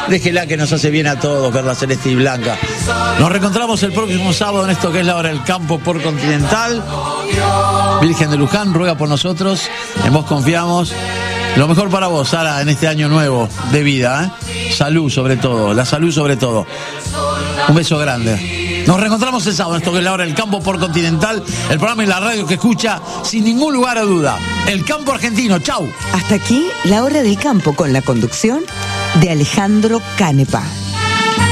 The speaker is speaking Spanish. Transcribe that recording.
Déjela que nos hace bien a todos verla celeste y blanca. Nos reencontramos el próximo sábado en esto que es la hora del campo por Continental. Virgen de Luján ruega por nosotros, en vos confiamos. Lo mejor para vos, Sara, en este año nuevo de vida, ¿eh? Salud sobre todo, la salud sobre todo. Un beso grande. Nos reencontramos el sábado en esto que es la hora del campo por Continental, el programa y la radio que escucha sin ningún lugar a duda. El campo argentino, chau. Hasta aquí la hora del campo con la conducción de Alejandro Canepa.